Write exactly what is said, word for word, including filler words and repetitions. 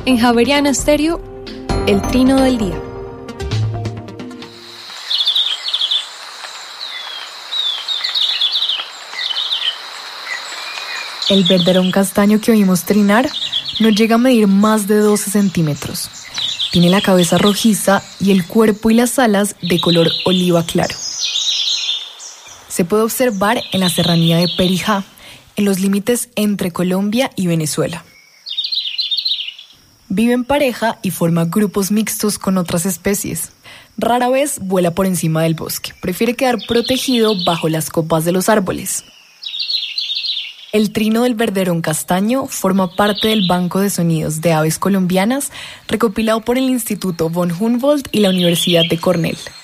En Javeriana Stereo, el trino del día. El verderón castaño que oímos trinar no llega a medir más de doce centímetros. Tiene la cabeza rojiza y el cuerpo y las alas de color oliva claro. Se puede observar en la serranía de Perijá, en los límites entre Colombia y Venezuela. Vive en pareja y forma grupos mixtos con otras especies. Rara vez vuela por encima del bosque. Prefiere quedar protegido bajo las copas de los árboles. El trino del verderón castaño forma parte del Banco de Sonidos de Aves Colombianas recopilado por el Instituto von Humboldt y la Universidad de Cornell.